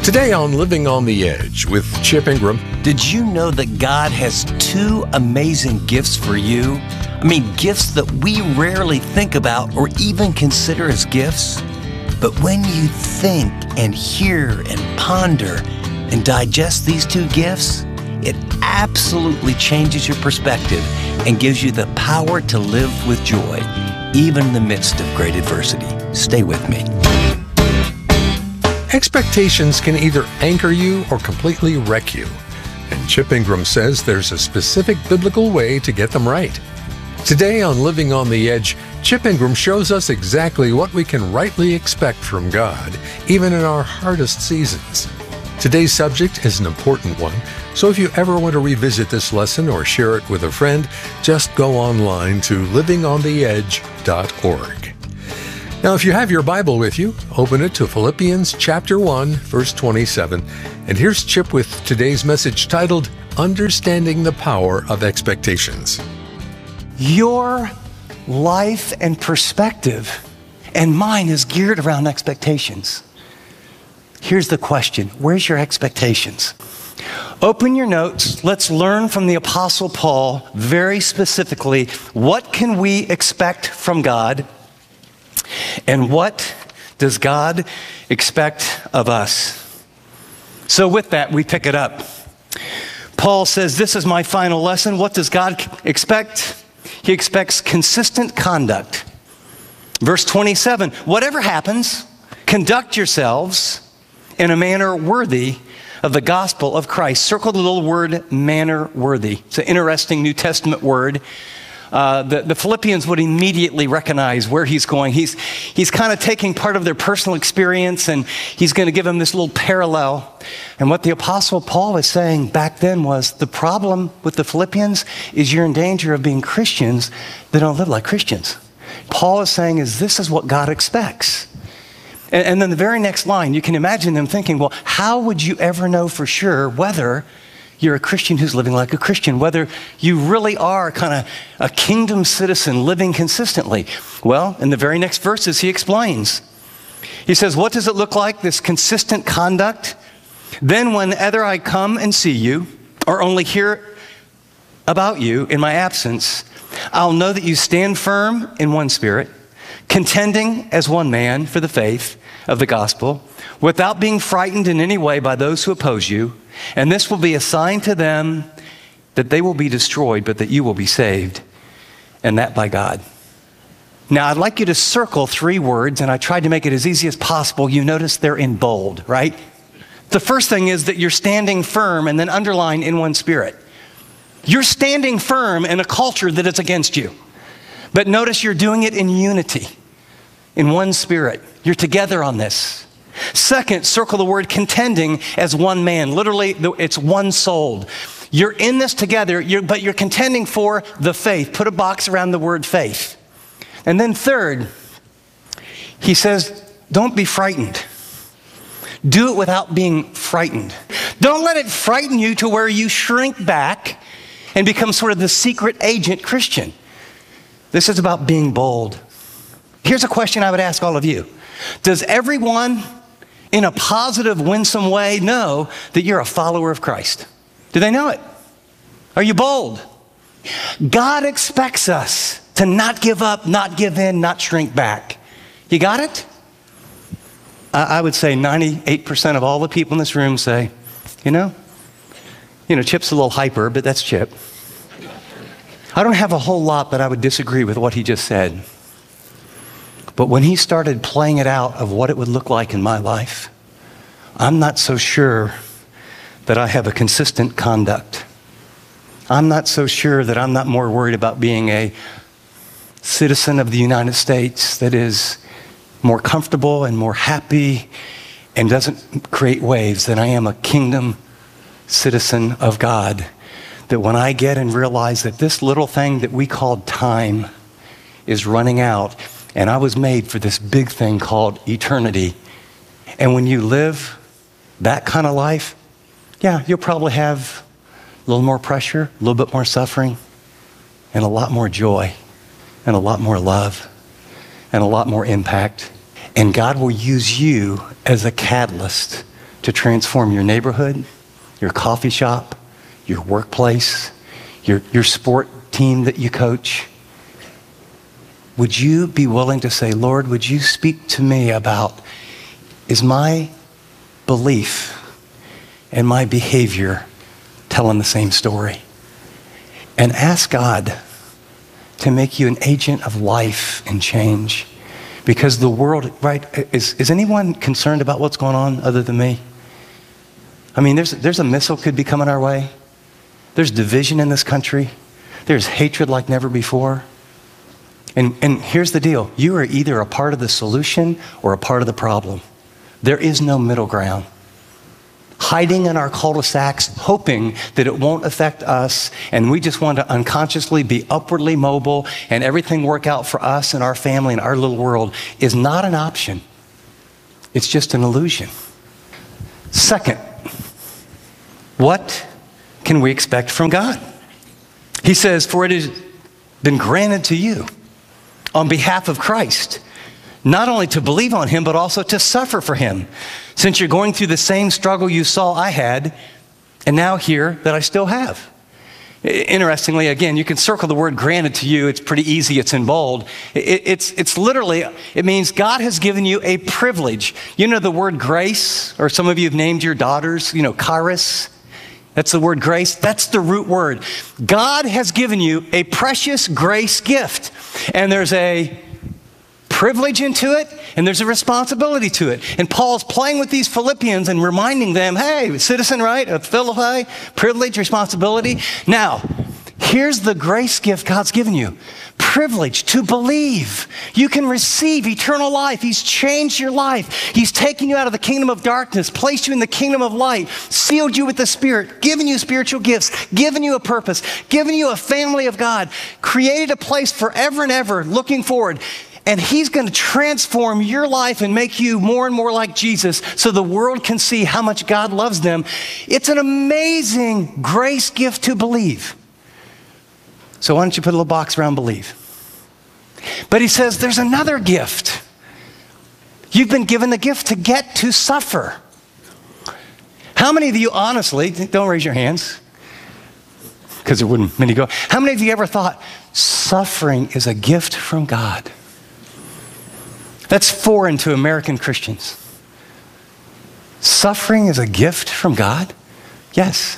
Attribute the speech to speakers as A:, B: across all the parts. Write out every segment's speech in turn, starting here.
A: Today on Living on the Edge with Chip Ingram.
B: Did you know that God has two amazing gifts for you? I mean, gifts that we rarely think about or even consider as gifts. But when you think and hear and ponder and digest these two gifts, it absolutely changes your perspective and gives you the power to live with joy, even in the midst of great adversity. Stay with me.
A: Expectations can either anchor you or completely wreck you. And Chip Ingram says there's a specific biblical way to get them right. Today on Living on the Edge, Chip Ingram shows us exactly what we can rightly expect from God, even in our hardest seasons. Today's subject is an important one, so if you ever want to revisit this lesson or share it with a friend, just go online to livingontheedge.org. Now, if you have your Bible with you, open it to Philippians chapter 1, verse 27. And here's Chip with today's message titled, Understanding the Power of Expectations.
B: Your life and perspective and mine is geared around expectations. Here's the question. Where's your expectations? Open your notes. Let's learn from the Apostle Paul very specifically, what can we expect from God? And what does God expect of us? So with that, we pick it up. Paul says, this is my final lesson. What does God expect? He expects consistent conduct. Verse 27, whatever happens, conduct yourselves in a manner worthy of the gospel of Christ. Circle the little word, manner worthy. It's an interesting New Testament word. The Philippians would immediately recognize where he's going. He's kind of taking part of their personal experience and he's going to give them this little parallel. And what the Apostle Paul is saying back then was the problem with the Philippians is you're in danger of being Christians that don't live like Christians. Paul is saying this is what God expects. And then the very next line, you can imagine them thinking, well, how would you ever know for sure whether you're a Christian who's living like a Christian, whether you really are kind of a kingdom citizen living consistently? Well, in the very next verses, he explains. He says, what does it look like, this consistent conduct? Then whenever I come and see you, or only hear about you in my absence, I'll know that you stand firm in one spirit, contending as one man for the faith of the gospel, without being frightened in any way by those who oppose you. And this will be a sign to them that they will be destroyed, but that you will be saved, and that by God. Now, I'd like you to circle three words, and I tried to make it as easy as possible. You notice they're in bold, right? The first thing is that you're standing firm, and then underline in one spirit. You're standing firm in a culture that is against you. But notice you're doing it in unity, in one spirit. You're together on this. Second, circle the word contending as one man. Literally, it's one soul. You're in this together, but you're contending for the faith. Put a box around the word faith. And then third, he says, don't be frightened. Do it without being frightened. Don't let it frighten you to where you shrink back and become sort of the secret agent Christian. This is about being bold. Here's a question I would ask all of you. Does everyone in a positive, winsome way know that you're a follower of Christ? Do they know it? Are you bold? God expects us to not give up, not give in, not shrink back. You got it? I would say 98% of all the people in this room say, you know, Chip's a little hyper, but that's Chip. I don't have a whole lot that I would disagree with what he just said. But when he started playing it out of what it would look like in my life, I'm not so sure that I have a consistent conduct. I'm not so sure that I'm not more worried about being a citizen of the United States that is more comfortable and more happy and doesn't create waves than I am a kingdom citizen of God. That when I get and realize that this little thing that we called time is running out, and I was made for this big thing called eternity. And when you live that kind of life, yeah, you'll probably have a little more pressure, a little bit more suffering, and a lot more joy, and a lot more love, and a lot more impact. And God will use you as a catalyst to transform your neighborhood, your coffee shop, your workplace, your sport team that you coach? Would you be willing to say, Lord, would you speak to me about, is my belief and my behavior telling the same story? And ask God to make you an agent of life and change. Because the world, right, is anyone concerned about what's going on other than me? I mean, there's a missile could be coming our way. There's division in this country. There's hatred like never before. And here's the deal. You are either a part of the solution or a part of the problem. There is no middle ground. Hiding in our cul-de-sacs, hoping that it won't affect us, and we just want to unconsciously be upwardly mobile and everything work out for us and our family and our little world, is not an option. It's just an illusion. Second, what can we expect from God? He says, for it has been granted to you on behalf of Christ, not only to believe on him, but also to suffer for him, since you're going through the same struggle you saw I had, and now hear that I still have. Interestingly, again, you can circle the word granted to you. It's pretty easy. It's in bold. It's literally, it means God has given you a privilege. You know the word grace, or some of you have named your daughters, charis. That's the word grace. That's the root word. God has given you a precious grace gift. And there's a privilege into it, and there's a responsibility to it. And Paul's playing with these Philippians and reminding them, hey, citizen right of Philippi, privilege, responsibility. Now, here's the grace gift God's given you. Privilege to believe. You can receive eternal life. He's changed your life. He's taken you out of the kingdom of darkness, placed you in the kingdom of light, sealed you with the Spirit, given you spiritual gifts, given you a purpose, given you a family of God, created a place forever and ever looking forward. And he's going to transform your life and make you more and more like Jesus so the world can see how much God loves them. It's an amazing grace gift to believe. So why don't you put a little box around believe? But he says there's another gift. You've been given the gift to get to suffer. How many of you honestly, don't raise your hands, because there wouldn't many go. How many of you ever thought suffering is a gift from God? That's foreign to American Christians. Suffering is a gift from God? Yes.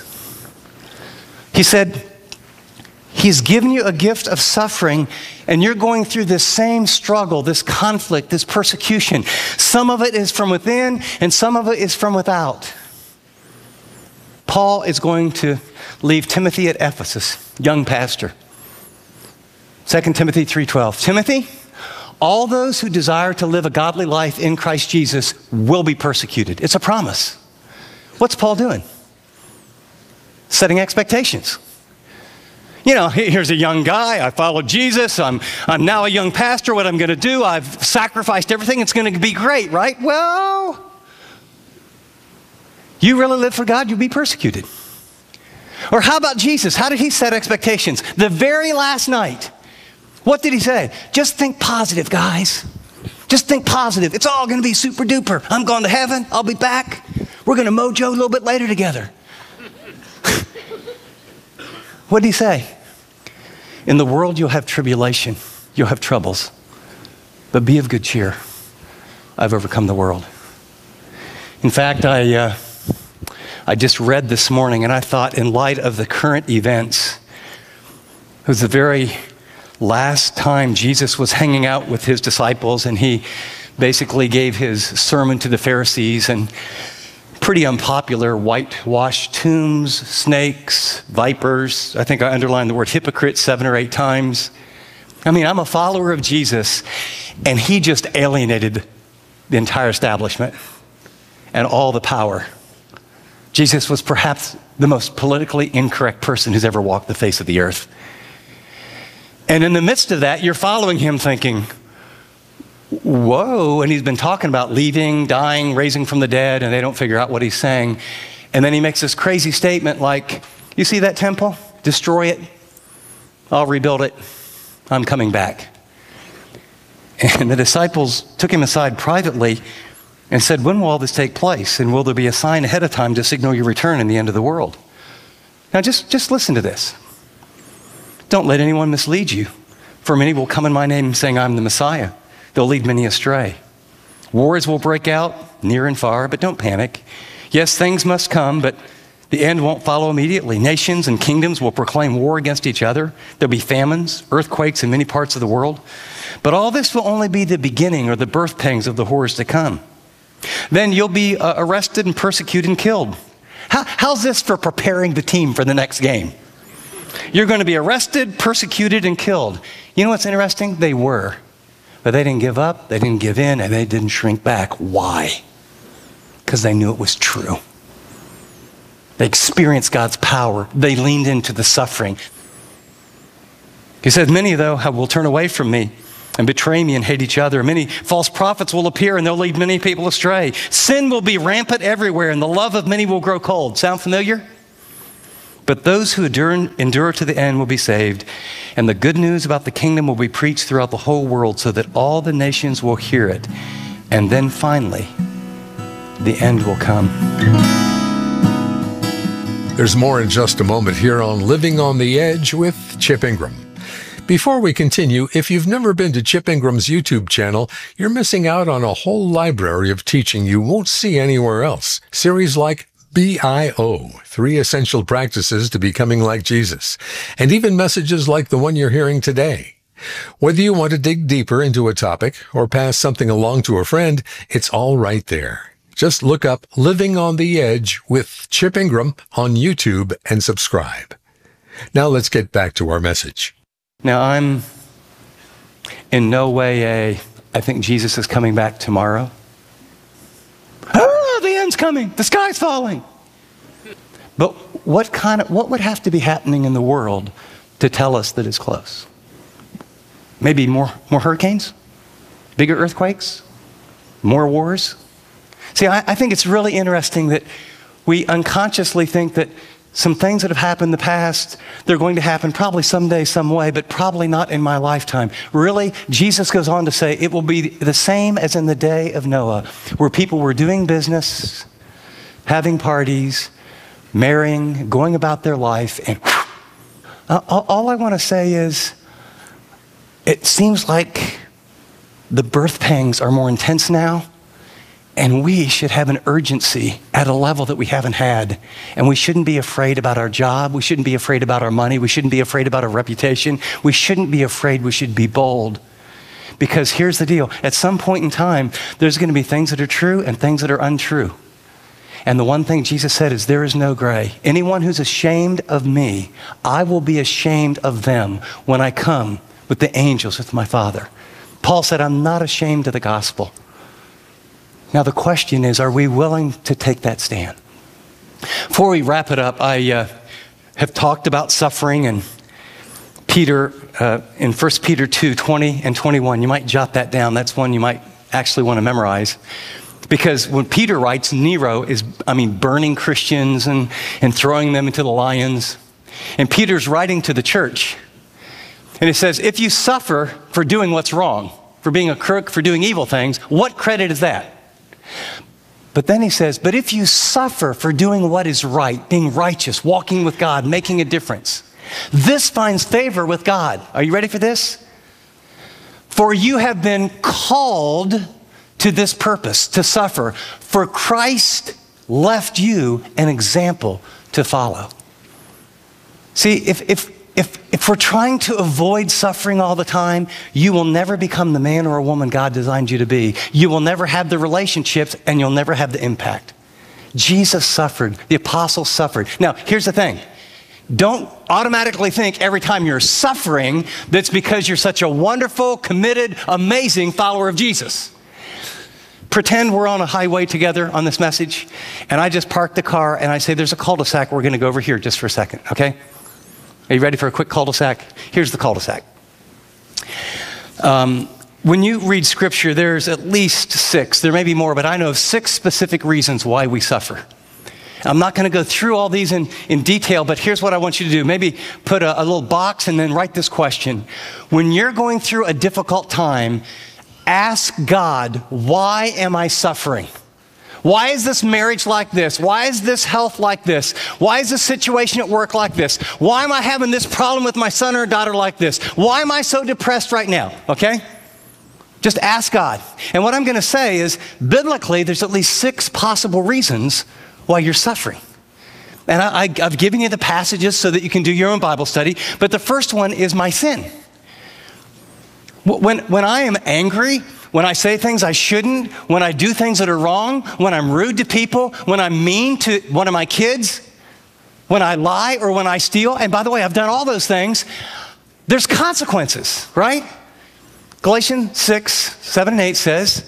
B: He said, he's given you a gift of suffering, and you're going through this same struggle, this conflict, this persecution. Some of it is from within, and some of it is from without. Paul is going to leave Timothy at Ephesus, young pastor. 2 Timothy 3:12. Timothy, all those who desire to live a godly life in Christ Jesus will be persecuted. It's a promise. What's Paul doing? Setting expectations. Here's a young guy. I followed Jesus. I'm now a young pastor. What I'm going to do, I've sacrificed everything. It's going to be great, right? Well, you really live for God, you'll be persecuted. Or how about Jesus? How did he set expectations? The very last night, what did he say? Just think positive, guys. Just think positive. It's all going to be super duper. I'm going to heaven. I'll be back. We're going to mojo a little bit later together. What did he say? In the world you'll have tribulation. You'll have troubles. But be of good cheer. I've overcome the world. In fact, I just read this morning, and I thought, in light of the current events, it was the very last time Jesus was hanging out with his disciples, and he basically gave his sermon to the Pharisees, and pretty unpopular: whitewashed tombs, snakes, vipers. I think I underlined the word hypocrite 7 or 8 times. I mean, I'm a follower of Jesus, and he just alienated the entire establishment and all the power. Jesus was perhaps the most politically incorrect person who's ever walked the face of the earth. And in the midst of that, you're following him thinking, whoa, and he's been talking about leaving, dying, raising from the dead, and they don't figure out what he's saying. And then he makes this crazy statement like, you see that temple? Destroy it. I'll rebuild it. I'm coming back. And the disciples took him aside privately and said, when will all this take place? And will there be a sign ahead of time to signal your return in the end of the world? Now just listen to this. Don't let anyone mislead you. For many will come in my name saying, I'm the Messiah. They'll lead many astray. Wars will break out near and far, but don't panic. Yes, things must come, but the end won't follow immediately. Nations and kingdoms will proclaim war against each other. There'll be famines, earthquakes in many parts of the world. But all this will only be the beginning or the birth pangs of the horrors to come. Then you'll be arrested and persecuted and killed. How's this for preparing the team for the next game? You're going to be arrested, persecuted, and killed. You know what's interesting? They were. But they didn't give up, they didn't give in, and they didn't shrink back. Why? Because they knew it was true. They experienced God's power. They leaned into the suffering. He said, many, though, will turn away from me and betray me and hate each other. Many false prophets will appear and they'll lead many people astray. Sin will be rampant everywhere and the love of many will grow cold. Sound familiar? But those who endure to the end will be saved. And the good news about the kingdom will be preached throughout the whole world so that all the nations will hear it. And then finally, the end will come.
A: There's more in just a moment here on Living on the Edge with Chip Ingram. Before we continue, if you've never been to Chip Ingram's YouTube channel, you're missing out on a whole library of teaching you won't see anywhere else. Series like BIO, 3 Essential Practices to Becoming Like Jesus, and even messages like the one you're hearing today. Whether you want to dig deeper into a topic or pass something along to a friend, it's all right there. Just look up Living on the Edge with Chip Ingram on YouTube and subscribe. Now let's get back to our message.
B: Now, I'm in no way I think Jesus is coming back tomorrow. Oh, the end's coming. The sky's falling. But what would have to be happening in the world to tell us that it's close? Maybe more hurricanes? Bigger earthquakes? More wars? See, I think it's really interesting that we unconsciously think that some things that have happened in the past, they're going to happen probably someday, some way, but probably not in my lifetime. Really, Jesus goes on to say it will be the same as in the day of Noah, where people were doing business, having parties, marrying, going about their life, and all I want to say is it seems like the birth pangs are more intense now. And we should have an urgency at a level that we haven't had. And we shouldn't be afraid about our job. We shouldn't be afraid about our money. We shouldn't be afraid about our reputation. We shouldn't be afraid. We should be bold. Because here's the deal. At some point in time, there's going to be things that are true and things that are untrue. And the one thing Jesus said is there is no gray. Anyone who's ashamed of me, I will be ashamed of them when I come with the angels with my Father. Paul said, I'm not ashamed of the gospel. Now, the question is, are we willing to take that stand? Before we wrap it up, I have talked about suffering and Peter, in 1 Peter 2, 20 and 21. You might jot that down. That's one you might actually want to memorize. Because when Peter writes, Nero is, burning Christians and throwing them into the lions. And Peter's writing to the church. And it says, if you suffer for doing what's wrong, for being a crook, for doing evil things, what credit is that? But then he says, but if you suffer for doing what is right, being righteous, walking with God, making a difference, this finds favor with God. Are you ready for this? For you have been called to this purpose, to suffer. For Christ left you an example to follow. See, if we're trying to avoid suffering all the time, you will never become the man or a woman God designed you to be. You will never have the relationships and you'll never have the impact. Jesus suffered. The apostles suffered. Now, here's the thing. Don't automatically think every time you're suffering that's because you're such a wonderful, committed, amazing follower of Jesus. Pretend we're on a highway together on this message, and I just park the car and I say, there's a cul-de-sac. We're going to go over here just for a second, okay? Are you ready for a quick cul-de-sac? Here's the cul-de-sac. When you read scripture, there's at least 6. There may be more, but I know of 6 specific reasons why we suffer. I'm not going to go through all these in detail, but here's what I want you to do. Maybe put a little box and then write this question. When you're going through a difficult time, ask God, why am I suffering? Why is this marriage like this? Why is this health like this? Why is this situation at work like this? Why am I having this problem with my son or daughter like this? Why am I so depressed right now? Okay? Just ask God. And what I'm going to say is, biblically, there's at least 6 possible reasons why you're suffering. And I've given you the passages so that you can do your own Bible study. But the first one is my sin. When I am angry, when I say things I shouldn't, when I do things that are wrong, when I'm rude to people, when I'm mean to one of my kids, when I lie or when I steal, and by the way, I've done all those things, there's consequences, right? Galatians 6, 7, and 8 says,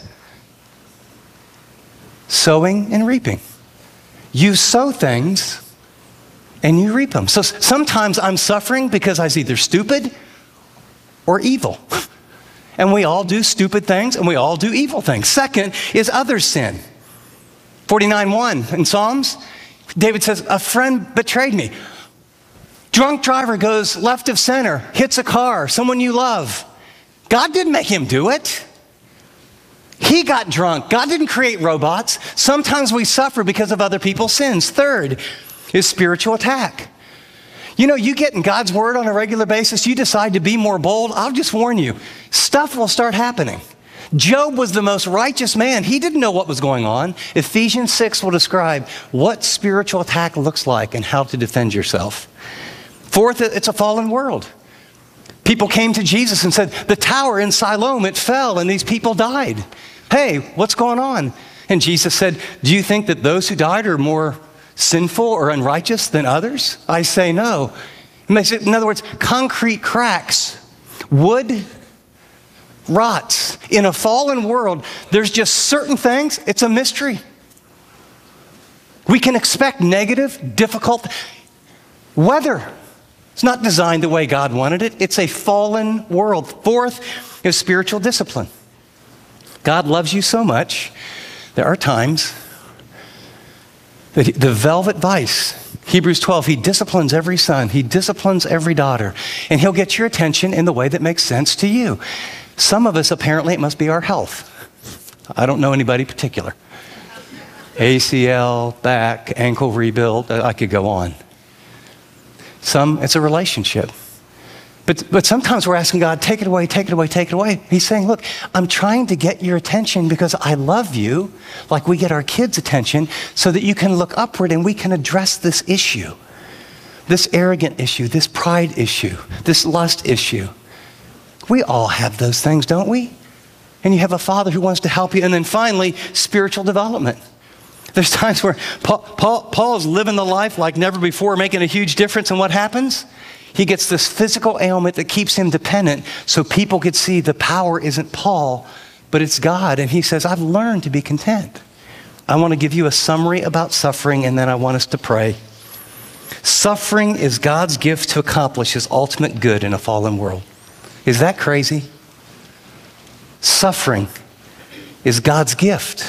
B: sowing and reaping. You sow things and you reap them. So sometimes I'm suffering because I was either stupid or evil. And we all do stupid things and we all do evil things. Second is other sin. 49:1 in Psalms, David says, a friend betrayed me. Drunk driver goes left of center, hits a car, someone you love. God didn't make him do it. He got drunk. God didn't create robots. Sometimes we suffer because of other people's sins. Third is spiritual attack. You know, you get in God's word on a regular basis, you decide to be more bold, I'll just warn you, stuff will start happening. Job was the most righteous man. He didn't know what was going on. Ephesians 6 will describe what spiritual attack looks like and how to defend yourself. Fourth, it's a fallen world. People came to Jesus and said, the tower in Siloam, it fell and these people died. Hey, what's going on? And Jesus said, do you think that those who died are more sinful or unrighteous than others? I say no. In other words, concrete cracks, wood rots. In a fallen world, there's just certain things, it's a mystery. We can expect negative, difficult weather. It's not designed the way God wanted it. It's a fallen world. Fourth is spiritual discipline. God loves you so much, there are times that the velvet vice, Hebrews 12, he disciplines every son, he disciplines every daughter, and he'll get your attention in the way that makes sense to you. Some of us, apparently, it must be our health. I don't know anybody particular. ACL, back, ankle rebuild, I could go on. Some, it's a relationship. But sometimes we're asking God, take it away, take it away, take it away. He's saying, look, I'm trying to get your attention because I love you, like we get our kids' attention, so that you can look upward and we can address this issue, this arrogant issue, this pride issue, this lust issue. We all have those things, don't we? And you have a Father who wants to help you. And then finally, spiritual development. There's times where Paul's living the life like never before, making a huge difference, and what happens? He gets this physical ailment that keeps him dependent, so people could see the power isn't Paul, but it's God. And he says, I've learned to be content. I want to give you a summary about suffering, and then I want us to pray. Suffering is God's gift to accomplish his ultimate good in a fallen world. Is that crazy? Suffering is God's gift.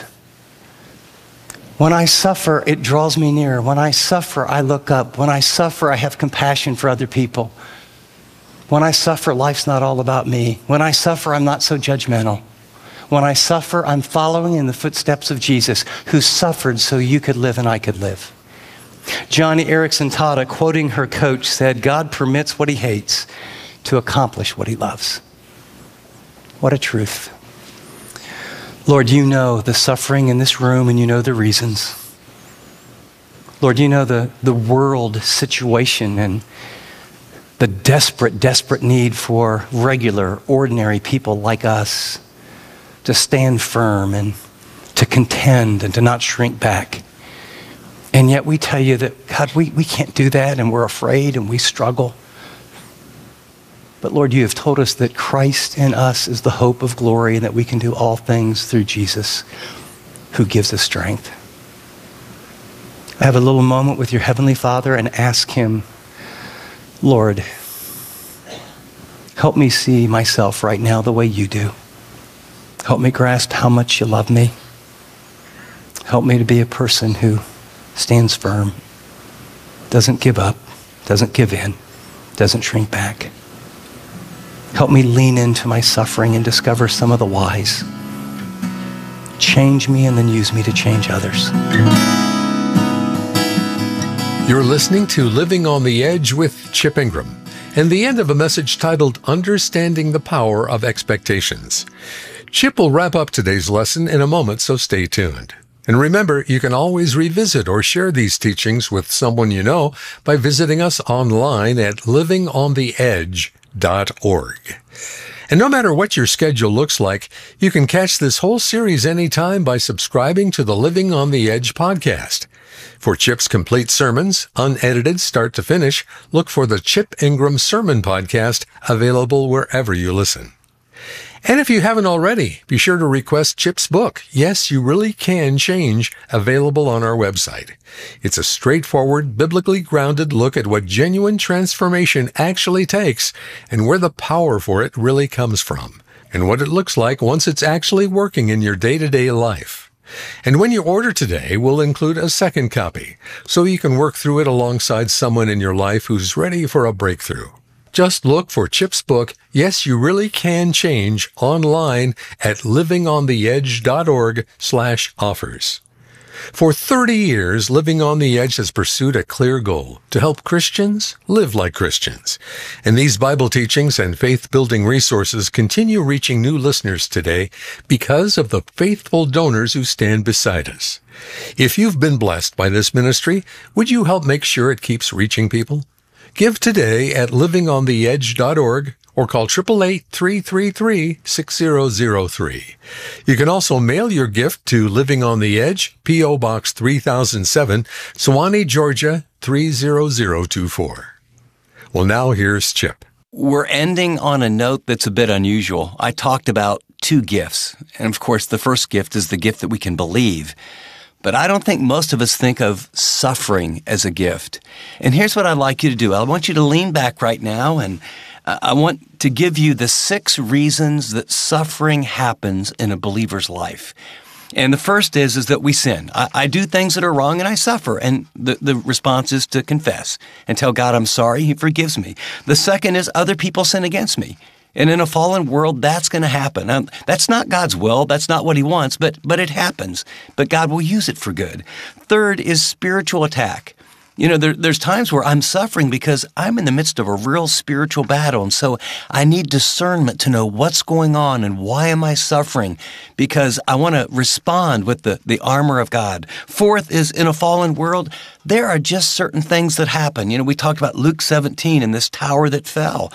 B: When I suffer, it draws me near. When I suffer, I look up. When I suffer, I have compassion for other people. When I suffer, life's not all about me. When I suffer, I'm not so judgmental. When I suffer, I'm following in the footsteps of Jesus, who suffered so you could live and I could live. Joni Eareckson Tada, quoting her coach, said, God permits what he hates to accomplish what he loves. What a truth. Lord, you know the suffering in this room and you know the reasons. Lord, you know the world situation and the desperate, desperate need for regular, ordinary people like us to stand firm and to contend and to not shrink back. And yet we tell you that, God, we can't do that, and we're afraid and we struggle. But Lord, you have told us that Christ in us is the hope of glory and that we can do all things through Jesus who gives us strength. I have a little moment with your Heavenly Father and ask him, Lord, help me see myself right now the way you do. Help me grasp how much you love me. Help me to be a person who stands firm, doesn't give up, doesn't give in, doesn't shrink back. Help me lean into my suffering and discover some of the whys. change me and then use me to change others.
A: You're listening to Living on the Edge with Chip Ingram, and the end of a message titled Understanding the Power of Expectations. Chip will wrap up today's lesson in a moment, so stay tuned. And remember, you can always revisit or share these teachings with someone you know by visiting us online at livingontheedge.org. And no matter what your schedule looks like, you can catch this whole series anytime by subscribing to the Living on the Edge podcast. For Chip's complete sermons, unedited start to finish, look for the Chip Ingram Sermon Podcast, available wherever you listen. And if you haven't already, be sure to request Chip's book, Yes, You Really Can Change, available on our website. It's a straightforward, biblically grounded look at what genuine transformation actually takes and where the power for it really comes from, and what it looks like once it's actually working in your day-to-day life. And when you order today, we'll include a second copy, so you can work through it alongside someone in your life who's ready for a breakthrough. Just look for Chip's book, Yes, You Really Can Change, online at livingontheedge.org/offers. For 30 years, Living on the Edge has pursued a clear goal: to help Christians live like Christians. And these Bible teachings and faith-building resources continue reaching new listeners today because of the faithful donors who stand beside us. If you've been blessed by this ministry, would you help make sure it keeps reaching people? Give today at livingontheedge.org or call 888-333-6003. You can also mail your gift to Living on the Edge, P.O. Box 3007, Suwanee, Georgia 30024. Well, now here's Chip.
B: We're ending on a note that's a bit unusual. I talked about two gifts, and of course the first gift is the gift that we can believe. But I don't think most of us think of suffering as a gift. And here's what I'd like you to do. I want you to lean back right now, and I want to give you the 6 reasons that suffering happens in a believer's life. And the first is that we sin. I do things that are wrong and I suffer. And the response is to confess and tell God I'm sorry. He forgives me. The second is other people sin against me. And in a fallen world, that's going to happen. Now, that's not God's will. That's not what He wants, but it happens. But God will use it for good. Third is spiritual attack. You know, there's times where I'm suffering because I'm in the midst of a real spiritual battle. And so I need discernment to know what's going on and why am I suffering, because I want to respond with the armor of God. Fourth is, in a fallen world, there are just certain things that happen. You know, we talked about Luke 17 and this tower that fell.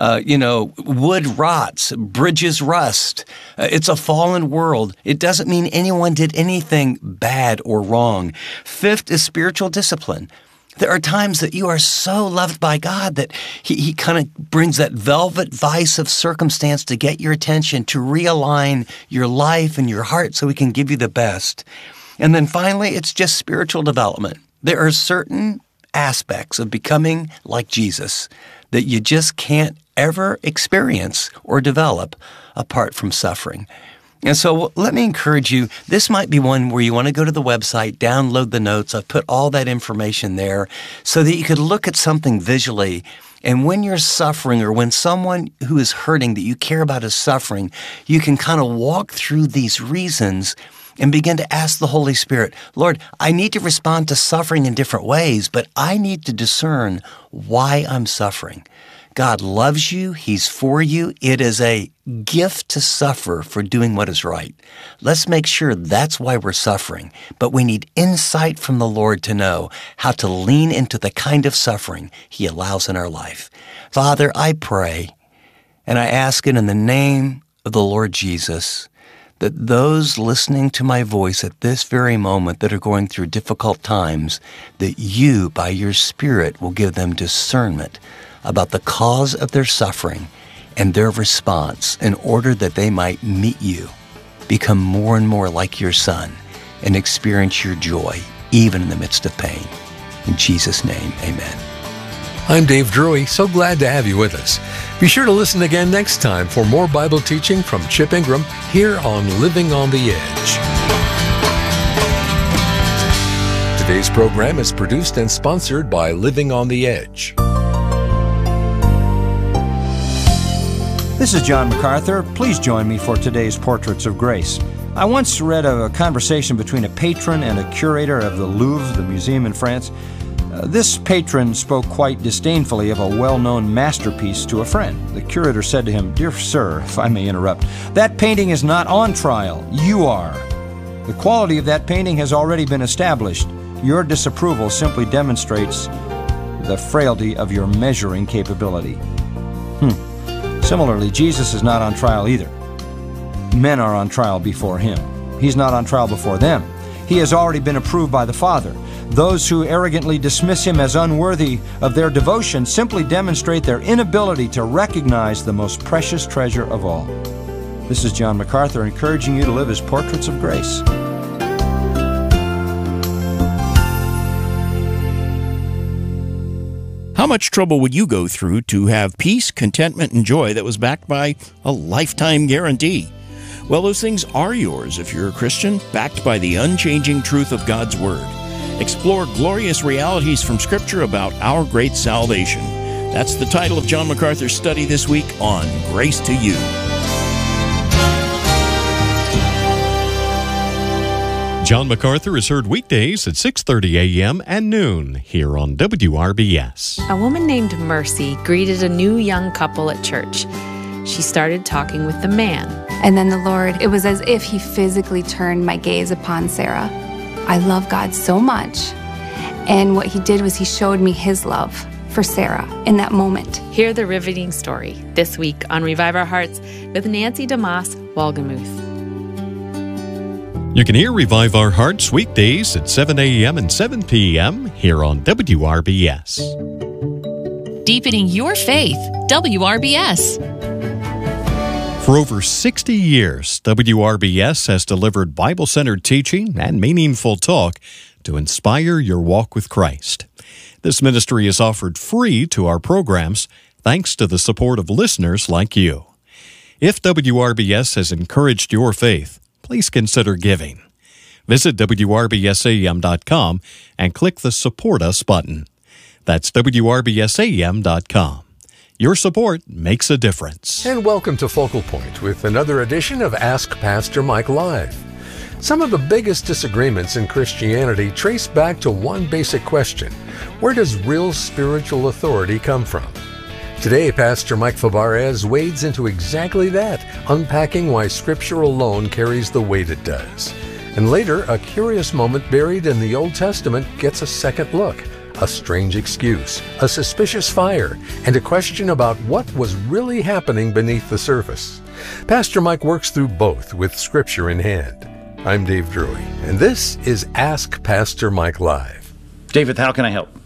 B: Wood rots, bridges rust. It's a fallen world. It doesn't mean anyone did anything bad or wrong. Fifth is spiritual discipline. There are times that you are so loved by God that He kind of brings that velvet vice of circumstance to get your attention, to realign your life and your heart so He can give you the best. And then finally, it's just spiritual development. There are certain aspects of becoming like Jesus that you just can't ever experience or develop apart from suffering. And so let me encourage you, this might be one where you want to go to the website, download the notes. I've put all that information there so that you could look at something visually. And when you're suffering, or when someone who is hurting that you care about is suffering, you can kind of walk through these reasons and begin to ask the Holy Spirit, Lord, I need to respond to suffering in different ways, but I need to discern why I'm suffering. God loves you. He's for you. It is a gift to suffer for doing what is right. Let's make sure that's why we're suffering. But we need insight from the Lord to know how to lean into the kind of suffering He allows in our life. Father, I pray, and I ask it in the name of the Lord Jesus, that those listening to my voice at this very moment that are going through difficult times, that you, by your Spirit, will give them discernment about the cause of their suffering and their response in order that they might meet you, become more and more like your Son, and experience your joy even in the midst of pain. In Jesus' name, amen.
A: I'm Dave Drury, so glad to have you with us. Be sure to listen again next time for more Bible teaching from Chip Ingram here on Living on the Edge. Today's program is produced and sponsored by Living on the Edge.
C: This is John MacArthur. Please join me for today's Portraits of Grace. I once read a conversation between a patron and a curator of the Louvre, the museum in France. This patron spoke quite disdainfully of a well-known masterpiece to a friend. The curator said to him, "Dear sir, if I may interrupt, that painting is not on trial. You are. The quality of that painting has already been established. Your disapproval simply demonstrates the frailty of your measuring capability." Similarly, Jesus is not on trial either. Men are on trial before him. He's not on trial before them. He has already been approved by the Father. Those who arrogantly dismiss him as unworthy of their devotion simply demonstrate their inability to recognize the most precious treasure of all. This is John MacArthur encouraging you to live as portraits of grace.
D: How much trouble would you go through to have peace, contentment, and joy that was backed by a lifetime guarantee? Well, those things are yours if you're a Christian, backed by the unchanging truth of God's Word. Explore glorious realities from Scripture about our great salvation. That's the title of John MacArthur's study this week on Grace to You.
E: John MacArthur is heard weekdays at 6:30 a.m. and noon here on WRBS.
F: A woman named Mercy greeted a new young couple at church. She started talking with the man.
G: And then the Lord, it was as if he physically turned my gaze upon Sarah. I love God so much. And what he did was he showed me his love for Sarah in that moment.
F: Hear the riveting story this week on Revive Our Hearts with Nancy DeMoss Walgemuth.
E: You can hear Revive Our Hearts weekdays at 7 a.m. and 7 p.m. here on WRBS.
H: Deepening your faith, WRBS.
E: For over 60 years, WRBS has delivered Bible-centered teaching and meaningful talk to inspire your walk with Christ. This ministry is offered free to our programs thanks to the support of listeners like you. If WRBS has encouraged your faith, please consider giving. Visit WRBSAM.com and click the Support Us button. That's WRBSAM.com. Your support makes a difference.
A: And welcome to Focal Point with another edition of Ask Pastor Mike Live. Some of the biggest disagreements in Christianity trace back to one basic question: where does real spiritual authority come from? Today, Pastor Mike Fabarez wades into exactly that, unpacking why Scripture alone carries the weight it does. And later, a curious moment buried in the Old Testament gets a second look. A strange excuse, a suspicious fire, and a question about what was really happening beneath the surface. Pastor Mike works through both with Scripture in hand. I'm Dave Drury, and this is Ask Pastor Mike Live.
I: David, how can I help?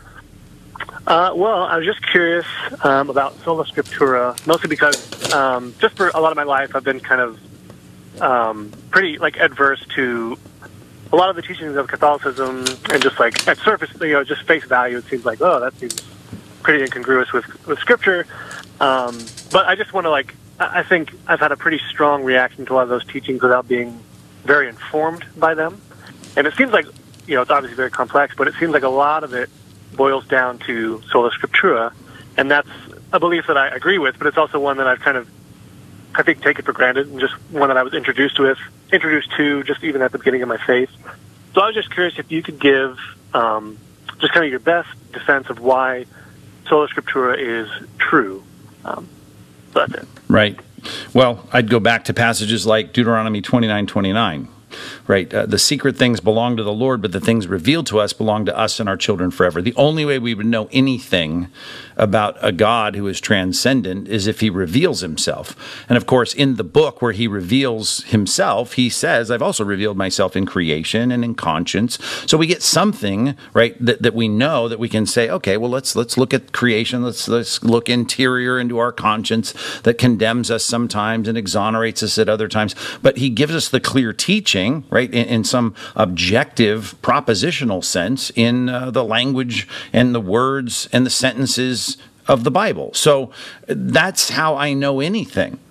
J: Well, I was just curious about Sola Scriptura, mostly because just for a lot of my life, I've been kind of pretty adverse to a lot of the teachings of Catholicism, and just at surface, just face value, it seems like, oh, that seems pretty incongruous with Scripture. But I just want to I think I've had a pretty strong reaction to a lot of those teachings without being very informed by them. And it seems like, it's obviously very complex, but it seems like a lot of it boils down to Sola Scriptura, and that's a belief that I agree with, but it's also one that I've kind of, I think, taken for granted, and just one that I was introduced to just even at the beginning of my faith. So I was just curious if you could give just kind of your best defense of why Sola Scriptura is true. So that's it.
I: Right. Well, I'd go back to passages like Deuteronomy 29:29. Right, the secret things belong to the Lord, but the things revealed to us belong to us and our children forever. The only way we would know anything about a God who is transcendent is if he reveals himself. And of course, in the book where he reveals himself, he says, I've also revealed myself in creation and in conscience. So we get something, right, that we know that we can say, okay, well, let's look at creation. Let's look interior into our conscience that condemns us sometimes and exonerates us at other times. But he gives us the clear teaching, right, in some objective propositional sense in the language and the words and the sentences of the Bible. So that's how I know anything,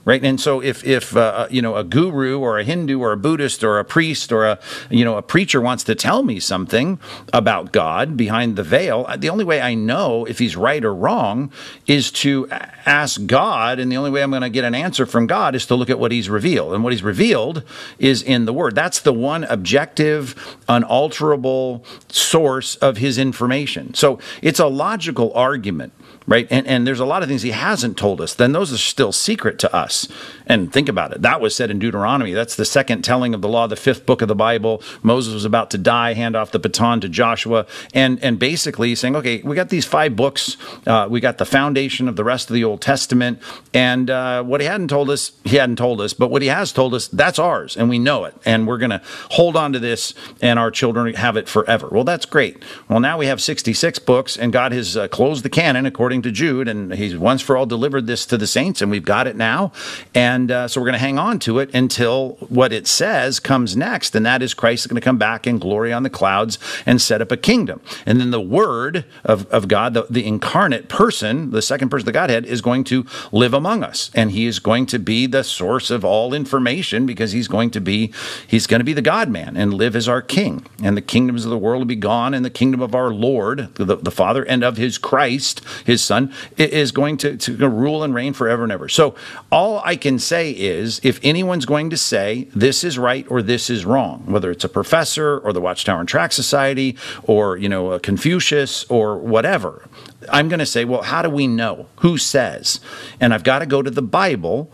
I: right? And so if a guru or a Hindu or a Buddhist or a priest or a preacher wants to tell me something about God behind the veil, the only way I know if he's right or wrong is to ask God, and the only way I'm going to get an answer from God is to look at what he's revealed. And what he's revealed is in the Word. That's the one objective, unalterable source of his information. So it's a logical argument, right? And there's a lot of things he hasn't told us. Then those are still secret to us. And think about it. That was said in Deuteronomy. That's the second telling of the law, the fifth book of the Bible. Moses was about to die, hand off the baton to Joshua. And basically saying, okay, we got these 5 books. We got the foundation of the rest of the Old Testament. And what he hadn't told us. But what he has told us, that's ours. And we know it. And we're going to hold on to this, and our children have it forever. Well, that's great. Well, now we have 66 books, and God has closed the canon according to Jude, and he's once for all delivered this to the saints, and we've got it now. And so we're going to hang on to it until what it says comes next, and that is Christ is going to come back in glory on the clouds and set up a kingdom. And then the Word of God, the incarnate person, the second person of the Godhead, is going to live among us, and he is going to be the source of all information, because he's going to be the God-man and live as our king. And the kingdoms of the world will be gone, and the kingdom of our Lord, the Father, and of his Christ, his Son, is going to rule and reign forever and ever. So all I can say is, if anyone's going to say this is right or this is wrong, whether it's a professor or the Watchtower and Tract Society or a Confucius or whatever, I'm going to say, well, how do we know? Who says? And I've got to go to the Bible